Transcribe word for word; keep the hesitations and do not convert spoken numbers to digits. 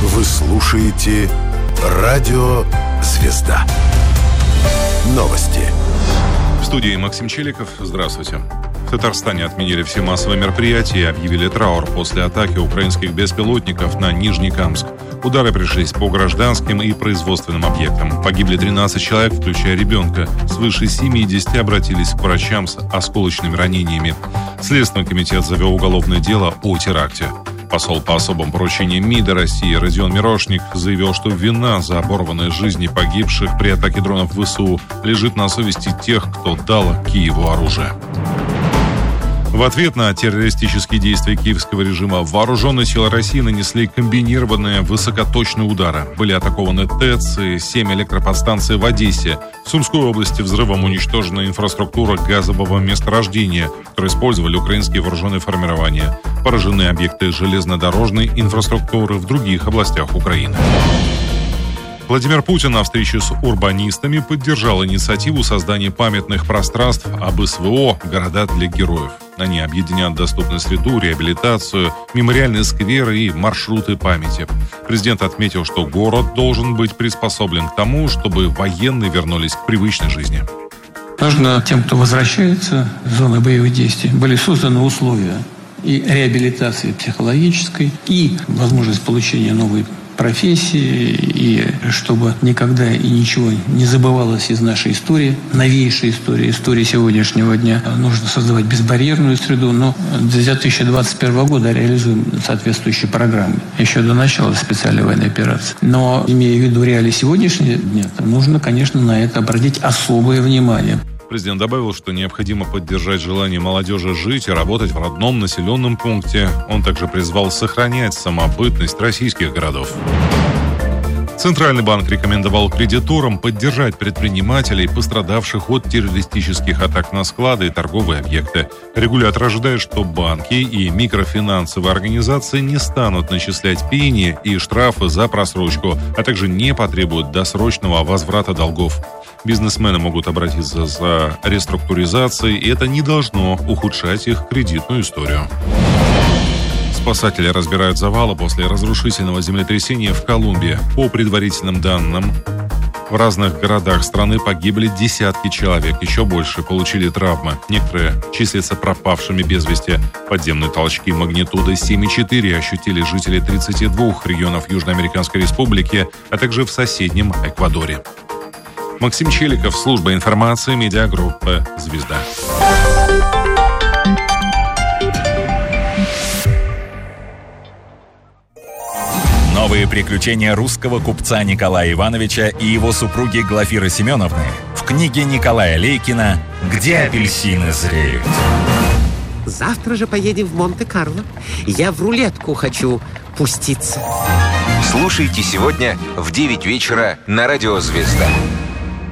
Вы слушаете Радио Звезда. Новости. В студии Максим Челиков. Здравствуйте. В Татарстане отменили все массовые мероприятия и объявили траур после атаки украинских беспилотников на Нижнекамск. Удары пришлись по гражданским и производственным объектам. Погибли тринадцать человек, включая ребенка. Свыше семидесяти обратились к врачам с осколочными ранениями. Следственный комитет завел уголовное дело о теракте. Посол по особым поручениям МИДа России Родион Мирошник заявил, что вина за оборванные жизни погибших при атаке дронов ВСУ лежит на совести тех, кто дал Киеву оружие. В ответ на террористические действия киевского режима вооруженные силы России нанесли комбинированные высокоточные удары. Были атакованы ТЭЦ и семь электроподстанций в Одессе. В Сумской области взрывом уничтожена инфраструктура газового месторождения, которую использовали украинские вооруженные формирования. Поражены объекты железнодорожной инфраструктуры в других областях Украины. Владимир Путин на встрече с урбанистами поддержал инициативу создания памятных пространств об СВО «Города для героев». Они объединят доступную среду, реабилитацию, мемориальные скверы и маршруты памяти. Президент отметил, что город должен быть приспособлен к тому, чтобы военные вернулись к привычной жизни. Нужно тем, кто возвращается в зоны боевых действий, были созданы условия и реабилитации психологической, и возможность получения новой профессии, и чтобы никогда и ничего не забывалось из нашей истории, новейшей истории, истории сегодняшнего дня. Нужно создавать безбарьерную среду, но до две тысячи двадцать первого года реализуем соответствующие программы, еще до начала специальной военной операции. Но, имея в виду реалии сегодняшнего дня, нужно, конечно, на это обратить особое внимание. Президент добавил, что необходимо поддержать желание молодежи жить и работать в родном населенном пункте. Он также призвал сохранять самобытность российских городов. Центральный банк рекомендовал кредиторам поддержать предпринимателей, пострадавших от террористических атак на склады и торговые объекты. Регулятор ожидает, что банки и микрофинансовые организации не станут начислять пени и штрафы за просрочку, а также не потребуют досрочного возврата долгов. Бизнесмены могут обратиться за реструктуризацией, и это не должно ухудшать их кредитную историю. Спасатели разбирают завалы после разрушительного землетрясения в Колумбии. По предварительным данным, в разных городах страны погибли десятки человек, еще больше получили травмы. Некоторые числятся пропавшими без вести. Подземные толчки магнитудой семь и четыре ощутили жители тридцати двух регионов Южноамериканской Республики, а также в соседнем Эквадоре. Максим Челиков, служба информации, медиагруппа «Звезда». Новые приключения русского купца Николая Ивановича и его супруги Глафиры Семеновны в книге Николая Лейкина «Где апельсины зреют». Завтра же поедем в Монте-Карло. Я в рулетку хочу пуститься. Слушайте сегодня в девять вечера на Радио «Звезда».